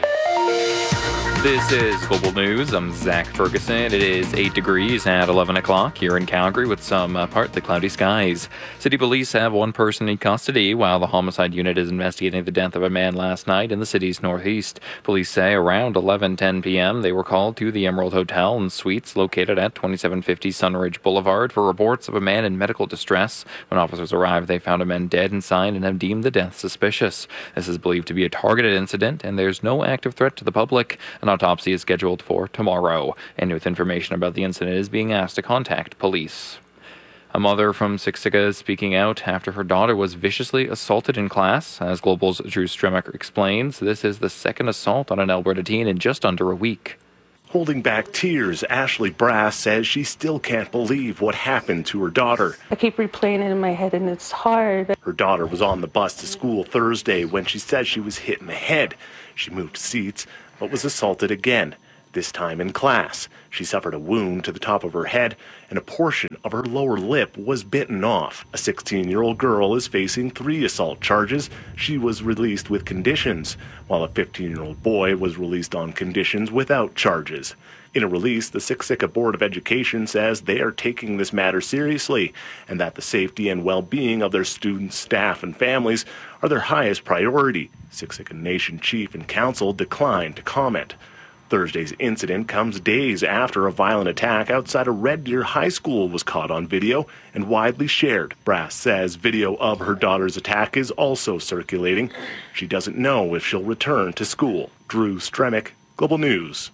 This is Global News. I'm Zach Ferguson. It is eight degrees at eleven o'clock here in Calgary with some uh, partly cloudy skies. City police have one person in custody while the homicide unit is investigating the death of a man last night in the city's northeast. Police say around eleven ten p.m. they were called to the Emerald Hotel and Suites located at twenty-seven fifty Sunridge Boulevard for reports of a man in medical distress. When officers arrived, they found a man dead inside and have deemed the death suspicious. This is believed to be a targeted incident, and there's no active threat to the public. An autopsy is scheduled for tomorrow. And with information about the incident is being asked to contact police. A mother from Siksika is speaking out after her daughter was viciously assaulted in class. As Global's Drew Stremick explains, this is the second assault on an Alberta teen in just under a week. Holding back tears, Ashley Brass says she still can't believe what happened to her daughter. I keep replaying it in my head and it's hard. Her daughter was on the bus to school Thursday when she said she was hit in the head. She moved seats, but was assaulted again, this time in class. She suffered a wound to the top of her head, and a portion of her lower lip was bitten off. A sixteen-year-old girl is facing three assault charges. She was released with conditions, while a fifteen-year-old boy was released on conditions without charges. In a release, the Siksika Board of Education says they are taking this matter seriously and that the safety and well-being of their students, staff, and families are their highest priority. Siksika Nation Chief and Council declined to comment. Thursday's incident comes days after a violent attack outside of Red Deer High School was caught on video and widely shared. Brass says video of her daughter's attack is also circulating. She doesn't know if she'll return to school. Drew Stremick, Global News.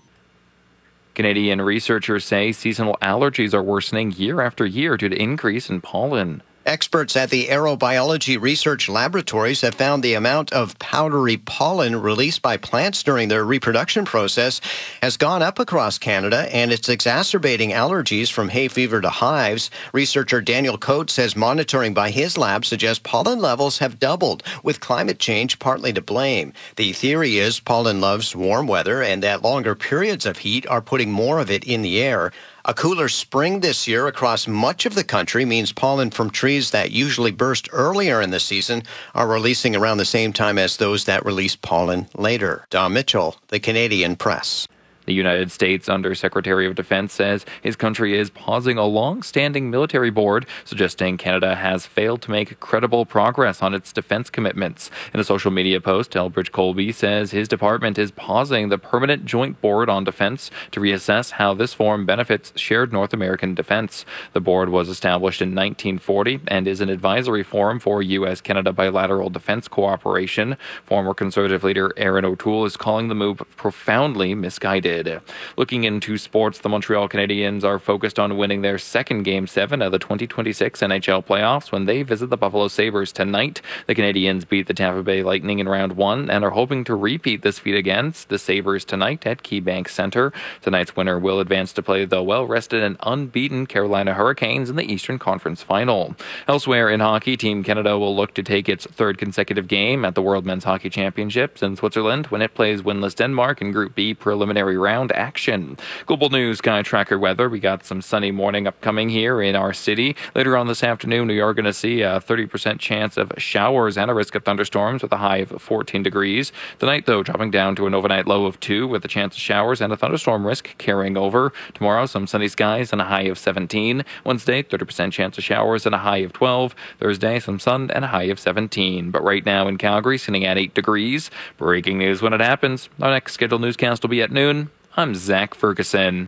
Canadian researchers say seasonal allergies are worsening year after year due to increase in pollen. Experts at the Aerobiology Research Laboratories have found the amount of powdery pollen released by plants during their reproduction process has gone up across Canada, and it's exacerbating allergies from hay fever to hives. Researcher Daniel Coates says monitoring by his lab suggests pollen levels have doubled, with climate change partly to blame. The theory is pollen loves warm weather and that longer periods of heat are putting more of it in the air. A cooler spring this year across much of the country means pollen from trees that usually burst earlier in the season are releasing around the same time as those that release pollen later. Don Mitchell, The Canadian Press. The United States Undersecretary of Defense says his country is pausing a long-standing military board, suggesting Canada has failed to make credible progress on its defense commitments. In a social media post, Elbridge Colby says his department is pausing the Permanent Joint Board on Defense to reassess how this forum benefits shared North American defense. The board was established in nineteen forty and is an advisory forum for U S Canada bilateral defense cooperation. Former Conservative leader Erin O'Toole is calling the move profoundly misguided. Looking into sports, the Montreal Canadiens are focused on winning their second Game seven of the twenty twenty-six N H L playoffs when they visit the Buffalo Sabres tonight. The Canadiens beat the Tampa Bay Lightning in round one and are hoping to repeat this feat against the Sabres tonight at KeyBank Center. Tonight's winner will advance to play the well-rested and unbeaten Carolina Hurricanes in the Eastern Conference Final. Elsewhere in hockey, Team Canada will look to take its third consecutive game at the World Men's Hockey Championships in Switzerland when it plays winless Denmark in Group B preliminary round action. Global News Sky Tracker weather. We got some sunny morning upcoming here in our city. Later on this afternoon, we are going to see a thirty percent chance of showers and a risk of thunderstorms with a high of fourteen degrees. Tonight, though, dropping down to an overnight low of two with a chance of showers and a thunderstorm risk carrying over. Tomorrow, some sunny skies and a high of seventeen. Wednesday, thirty percent chance of showers and a high of twelve. Thursday, some sun and a high of seventeen. But right now in Calgary, sitting at eight degrees. Breaking news when it happens. Our next scheduled newscast will be at noon. I'm Zach Ferguson.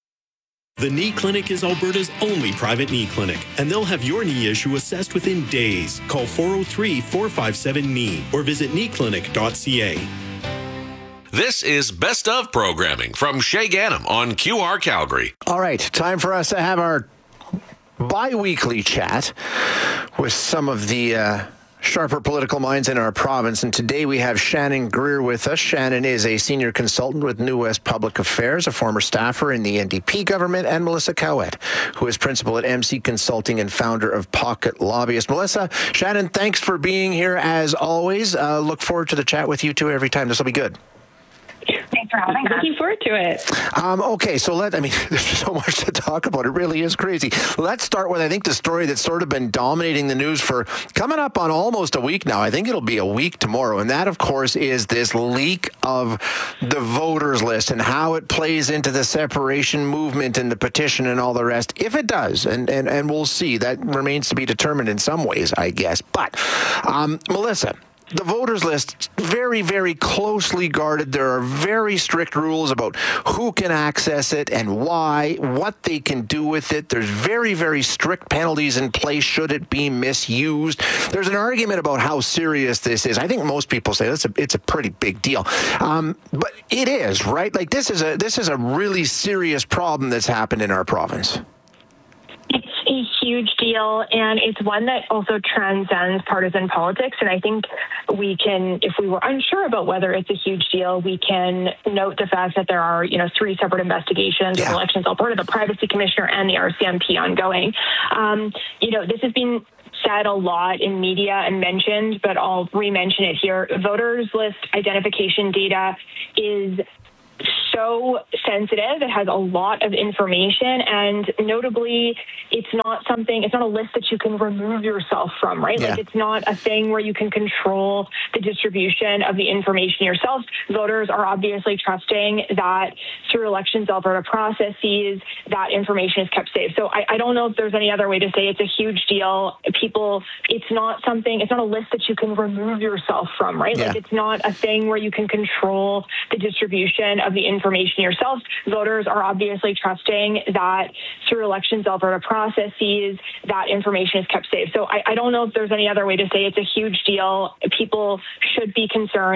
The Knee Clinic is Alberta's only private knee clinic, and they'll have your knee issue assessed within days. Call four oh three, four five seven, K N E E or visit knee clinic dot c a. This is Best of programming from Shay Ganem on Q R Calgary. All right, time for us to have our bi-weekly chat with some of the uh, sharper political minds in our province. And today we have Shannon Greer with us. Shannon is a senior consultant with New West Public Affairs, a former staffer in the N D P government, and Melissa Cowett, who is principal at M C Consulting and founder of Pocket Lobbyist. Melissa, Shannon, thanks for being here as always. Uh, look forward to the chat with you two every time. This will be good. Thanks for having us. Looking forward to it. Um, okay, so let, I mean, there's so much to talk about. It really is crazy. Let's start with, I think, the story that's sort of been dominating the news for coming up on almost a week now. I think it'll be a week tomorrow. And that, of course, is this leak of the voters list and how it plays into the separation movement and the petition and all the rest. If it does, and, and, and we'll see, that remains to be determined in some ways, I guess. But, um, Melissa, the voters list, very, very closely guarded. There are very strict rules about who can access it and why, what they can do with it. There's very, very strict penalties in place should it be misused. There's an argument about how serious this is. I think most people say that's a, it's a pretty big deal. Um, but it is, right? Like this is a this is a really serious problem that's happened in our province. It's a huge deal, and it's one that also transcends partisan politics. And I think we can, if we were unsure about whether it's a huge deal, we can note the fact that there are, you know, three separate investigations yeah. of Elections Alberta, the Privacy Commissioner, and the R C M P ongoing. Um, you know, this has been said a lot in media and mentioned, but I'll re-mention it here. Voters list identification data is so sensitive. It has a lot of information, and notably, it's not something, it's not a list that you can remove yourself from, right? Yeah. Like, it's not a thing where you can control the distribution of the information yourself. Voters are obviously trusting that through Elections Alberta processes, that information is kept safe. So I, I don't know if there's any other way to say it's a huge deal. People, it's not something, it's not a list that you can remove yourself from, right? Yeah. Like, it's not a thing where you can control the distribution of the information yourself. Voters are obviously trusting that through Elections Alberta processes, that information is kept safe. So I, I don't know if there's any other way to say it's a huge deal. People should be concerned.